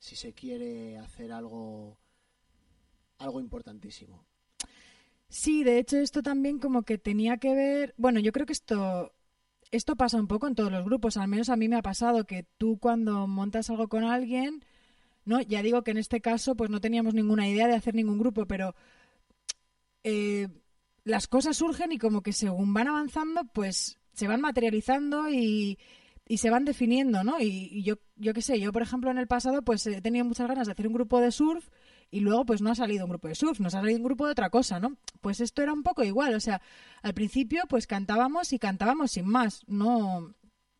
si se quiere hacer algo importantísimo. Sí, de hecho esto también como que tenía que ver, bueno, yo creo que esto pasa un poco en todos los grupos, al menos a mí me ha pasado que tú cuando montas algo con alguien, ¿no? Ya digo que en este caso pues no teníamos ninguna idea de hacer ningún grupo, pero eh, las cosas surgen y como que según van avanzando pues se van materializando y se van definiendo, ¿no? Y yo qué sé, yo por ejemplo en el pasado pues he tenido muchas ganas de hacer un grupo de surf y luego pues no ha salido un grupo de surf, nos ha salido un grupo de otra cosa, ¿no? Pues esto era un poco igual, o sea, al principio pues cantábamos y cantábamos sin más, no.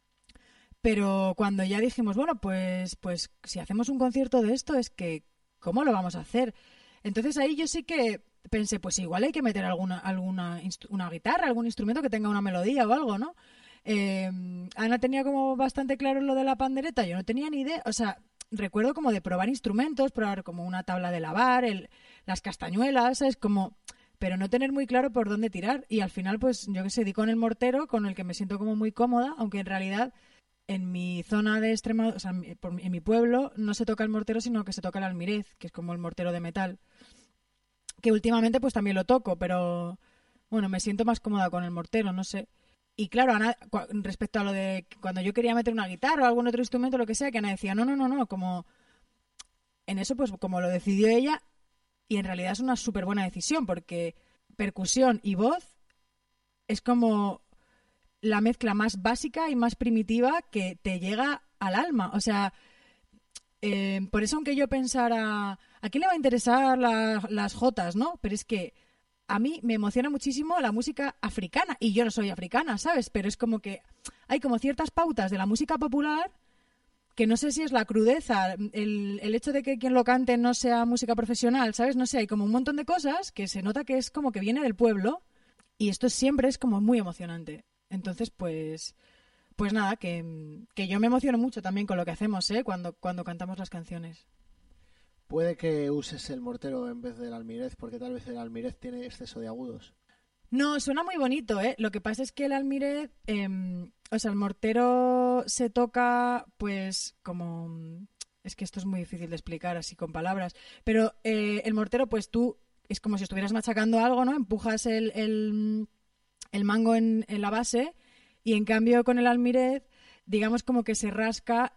Pero cuando ya dijimos, bueno, pues si hacemos un concierto de esto es que, ¿cómo lo vamos a hacer? Entonces ahí yo sí que pensé, pues igual hay que meter una guitarra, algún instrumento que tenga una melodía o algo, ¿no? Eh, Ana tenía como bastante claro lo de la pandereta, yo no tenía ni idea, o sea, recuerdo como de probar instrumentos, probar como una tabla de lavar, las castañuelas, es como, pero no tener muy claro por dónde tirar. Y al final, pues yo que sé, di con el mortero, con el que me siento como muy cómoda, aunque en realidad en mi zona de Extremadura, o sea, en mi pueblo, no se toca el mortero, sino que se toca el almirez, que es como el mortero de metal. Que últimamente pues también lo toco, pero bueno, me siento más cómoda con el mortero, no sé. Y claro, Ana, respecto a lo de cuando yo quería meter una guitarra o algún otro instrumento, lo que sea, que Ana decía, no, no, no, no, como en eso pues como lo decidió ella, y en realidad es una súper buena decisión, porque percusión y voz es como la mezcla más básica y más primitiva que te llega al alma. O sea, por eso aunque yo pensara, ¿a quién le va a interesar las jotas, no? Pero es que a mí me emociona muchísimo la música africana y yo no soy africana, ¿sabes? Pero es como que hay como ciertas pautas de la música popular que no sé si es la crudeza, el hecho de que quien lo cante no sea música profesional, ¿sabes? No sé, hay como un montón de cosas que se nota que es como que viene del pueblo y esto siempre es como muy emocionante. Entonces, pues nada, que yo me emociono mucho también con lo que hacemos, ¿eh? Cuando cantamos las canciones. Puede que uses el mortero en vez del almirez, porque tal vez el almirez tiene exceso de agudos. No, suena muy bonito, ¿eh? Lo que pasa es que el almirez, o sea, el mortero se toca, pues, como... Es que esto es muy difícil de explicar así con palabras, pero el mortero, pues tú, es como si estuvieras machacando algo, ¿no? Empujas el mango en la base y en cambio con el almirez, digamos como que se rasca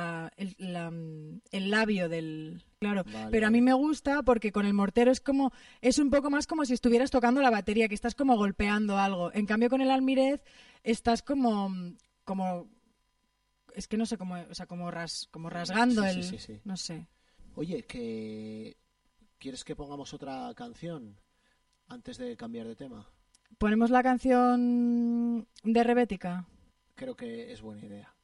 el labio del... Claro, Vale, pero a mí vale. me gusta porque con el mortero es como, es un poco más como si estuvieras tocando la batería, que estás como golpeando algo. En cambio con el almirez estás como, es que no sé cómo, o sea, como rasgando Sí, sí, el, sí, sí. no sé. Oye, que ¿quieres que pongamos otra canción antes de cambiar de tema? Ponemos la canción de Rebética. Creo que es buena idea.